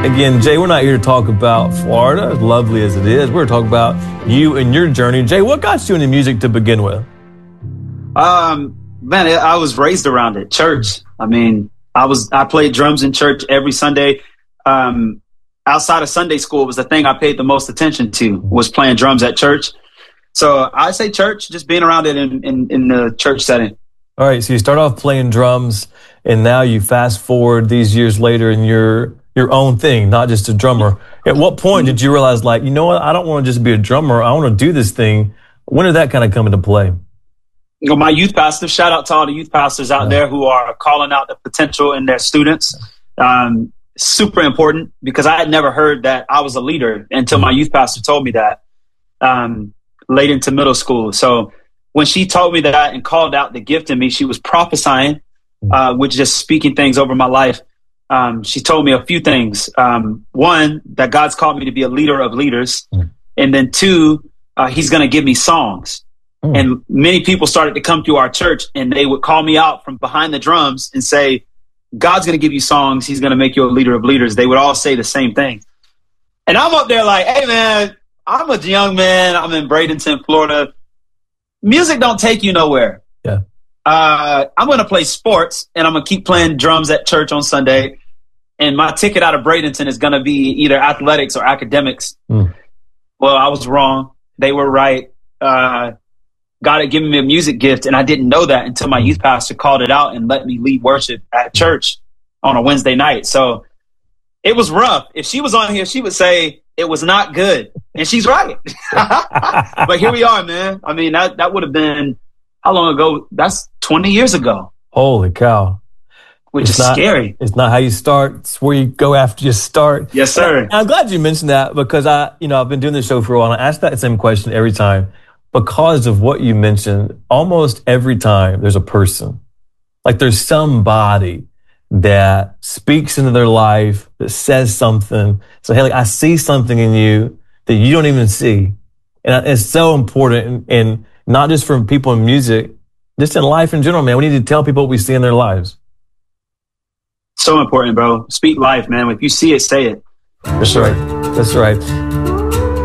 Again, Jay, we're not here to talk about Florida, as lovely as it is. We're here to talk about you and your journey. Jay, what got you into music to begin with? Man, I was raised around it. Church. I mean, I played drums in church every Sunday. Outside of Sunday school was the thing I paid the most attention to, was playing drums at church. So I say church, just being around it in the church setting. All right, so you start off playing drums, and now you fast forward these years later and you're your own thing, not just a drummer. At what point did you realize, like, you know what, I don't want to just be a drummer, I want to do this thing? When did that kind of come into play? You know, my youth pastor, shout out to all the youth pastors out there who are calling out the potential in their students. Super important, because I had never heard that I was a leader until my youth pastor told me that late into middle school. So when she told me that and called out the gift in me, she was prophesying, with just speaking things over my life. She told me a few things. One, that God's called me to be a leader of leaders. And then two, he's going to give me songs. And many people started to come to our church, and they would call me out from behind the drums and say, God's going to give you songs. He's going to make you a leader of leaders. They would all say the same thing. And I'm up there like, hey, man, I'm a young man. I'm in Bradenton, Florida. Music don't take you nowhere. Yeah. I'm going to play sports, and I'm going to keep playing drums at church on Sunday. And my ticket out of Bradenton is going to be either athletics or academics. Well, I was wrong. They were right. God had given me a music gift, and I didn't know that until my youth pastor called it out and let me lead worship at church on a Wednesday night. So it was rough. If she was on here, she would say it was not good. And she's right. But here we are, man. I mean, that would have been, how long ago? That's 20 years ago. Holy cow. Which is scary. It's not how you start. It's where you go after you start. Yes, sir. And I'm glad you mentioned that, because I've been doing this show for a while, and I ask that same question every time. Because of what you mentioned, almost every time there's a person, like there's somebody that speaks into their life, that says something. So, hey, like, I see something in you that you don't even see. And it's so important, and not just for people in music, just in life in general, man. We need to tell people what we see in their lives. So important, bro. Speak life, man. If you see it, say it. That's right. That's right.